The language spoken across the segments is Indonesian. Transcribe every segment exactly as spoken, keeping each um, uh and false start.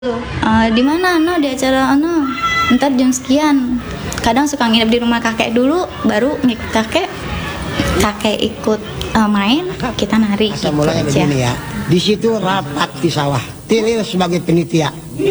Uh, di mana no di acara no ntar jam sekian. Kadang suka nginep di rumah kakek dulu, baru ngikut kakek. Kakek ikut uh, main, kita nari gitu aja. Begini ya, di situ rapat di sawah. Tiril sebagai penitia.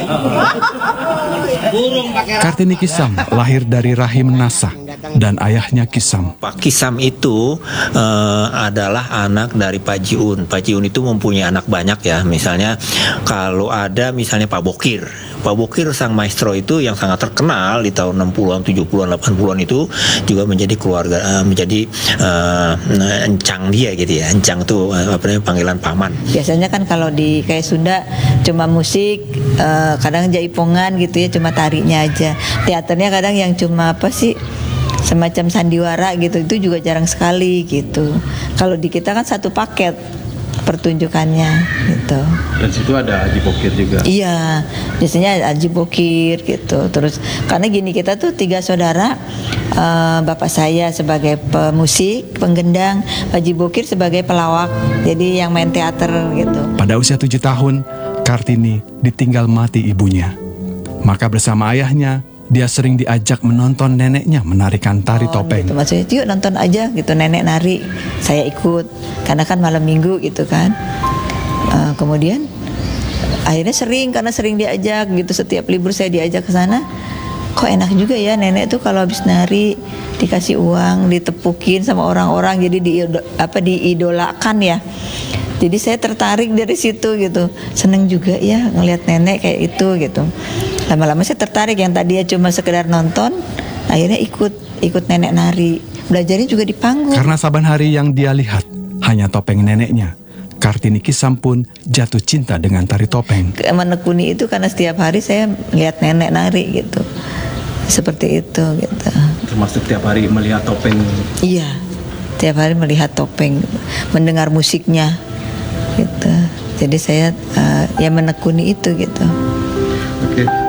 Kartini Kisam lahir dari rahim Nasa dan ayahnya Kisam. Pak Kisam itu uh, adalah anak dari Pak Jiun. Pak Jiun itu mempunyai anak banyak ya. Misalnya kalau ada misalnya Pak Bokir. Pak Bokir sang maestro itu yang sangat terkenal di tahun enam puluhan, tujuh puluhan, delapan puluhan itu juga menjadi keluarga uh, menjadi uh, encang dia gitu ya. Encang itu uh, apa namanya panggilan paman. Biasanya kan kalau di kayak Sunda cuma musik, uh, kadang jaipongan gitu ya, cuma tarinya aja. Teaternya kadang yang cuma apa sih semacam sandiwara gitu, itu juga jarang sekali gitu. Kalau di kita kan satu paket pertunjukannya gitu. Dan situ ada Haji Bokir juga. Iya, biasanya Haji Bokir gitu. Terus karena gini, kita tuh tiga saudara, uh, bapak saya sebagai pemusik, penggendang, Haji Bokir sebagai pelawak. Jadi yang main teater gitu. Pada usia tujuh tahun, Kartini ditinggal mati ibunya. Maka bersama ayahnya, dia sering diajak menonton neneknya menarikan tari oh, topeng. Gitu. Maksudnya, yuk nonton aja gitu, nenek nari, saya ikut. Karena kan malam minggu gitu kan. Uh, kemudian akhirnya sering, karena sering diajak gitu, setiap libur saya diajak ke sana. Kok enak juga ya nenek tuh kalau habis nari dikasih uang, ditepukin sama orang-orang, jadi di apa diidolakan ya. Jadi saya tertarik dari situ gitu, seneng juga ya ngelihat nenek kayak itu gitu. Lama-lama saya tertarik, yang tadinya cuma sekedar nonton, akhirnya ikut ikut nenek nari. Belajarnya juga di panggung. Karena saban hari yang dia lihat hanya topeng neneknya, Kartini Kisam pun jatuh cinta dengan tari topeng. Menekuni itu karena setiap hari saya lihat nenek nari gitu, seperti itu gitu. Termasuk tiap hari melihat topeng. Iya, tiap hari melihat topeng, mendengar musiknya gitu. Jadi saya uh, ya menekuni itu gitu. Oke.